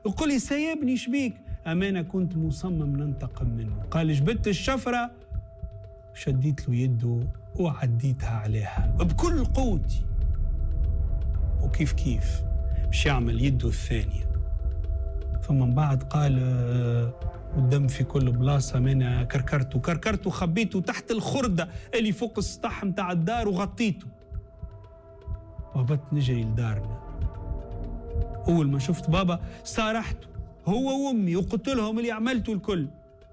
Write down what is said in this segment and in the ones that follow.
يقول لي سايبني شبيك؟ أمانة كنت مصمم ننتقم منه. قال جبت الشفرة شديت له يده وعديتها عليها بكل قوتي، وكيف كيف مش يعمل يده الثانية. فمن بعد قال والدم في كل بلاصة، أمانة كركرته خبيته تحت الخردة اللي فوق السطح متاع الدار وغطيته، وهبط نجري لدارنا. أول ما شفت بابا صارحته هو وأمي وقلت لهم اللي عملته الكل،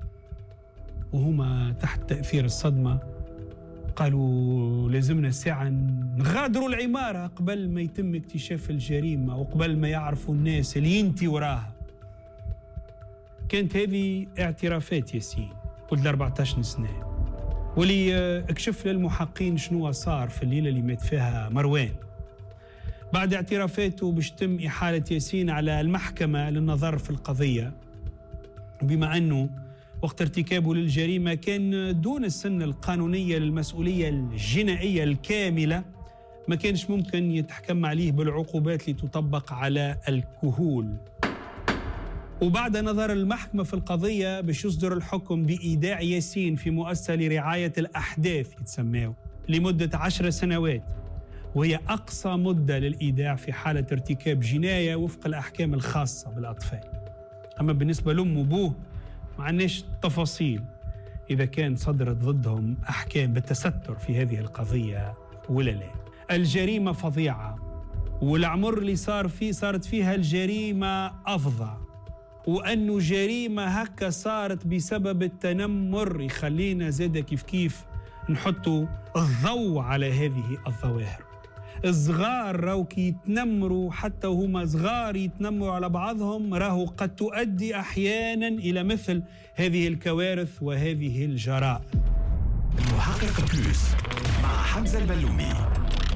وهما تحت تأثير الصدمة قالوا لازمنا ساعة نغادروا العمارة قبل ما يتم اكتشاف الجريمة وقبل ما يعرفوا الناس اللي ينتي وراها. كانت هذه اعترافات ياسين ولد 14 سنة، واللي اكشف للمحققين شنو صار في الليلة اللي مات فيها مروان. بعد اعترافاته باش تم إحالة ياسين على المحكمة للنظر في القضية، بما أنه وقت ارتكابه للجريمة كان دون السن القانونية للمسؤولية الجنائية الكاملة، ما كانش ممكن يتحكم عليه بالعقوبات اللي تطبق على الكهول. وبعد نظر المحكمة في القضية باش يصدر الحكم بإيداع ياسين في مؤسسة لرعاية الأحداث يتسميه لمدة 10 سنوات، وهي أقصى مدة للإيداع في حالة ارتكاب جناية وفق الأحكام الخاصة بالأطفال. أما بالنسبة لأم وأبوه ما عندناش تفاصيل إذا كان صدرت ضدهم أحكام بالتستر في هذه القضية ولا لا. الجريمة فظيعة، والعمر اللي صارت فيها الجريمة أفظع، وأنه جريمة هكا صارت بسبب التنمر يخلينا زادة كيف نحطوا الضوء على هذه الظواهر. الصغار راهو كي يتنمروا حتى وهما صغار يتنمروا على بعضهم، راهو قد تؤدي أحيانا إلى مثل هذه الكوارث وهذه الجرائم. محقق بلوس مع حمزة البلومي.